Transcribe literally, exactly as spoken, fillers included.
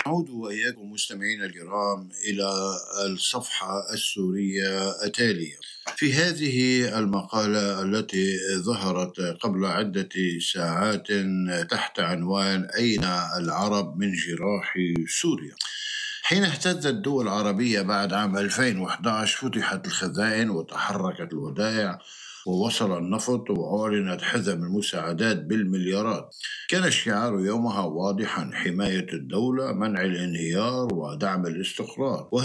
نعود وإياكم مستمعينا الكرام إلى الصفحة السورية التالية. في هذه المقالة التي ظهرت قبل عدة ساعات تحت عنوان أين العرب من جراح سوريا؟ حين اهتزت الدول العربية بعد عام ألفين وإحدى عشر فتحت الخزائن وتحركت الودائع ووصل النفط وأعلنت حزم المساعدات بالمليارات. كان الشعار يومها واضحا: حماية الدولة، منع الانهيار، ودعم الاستقرار.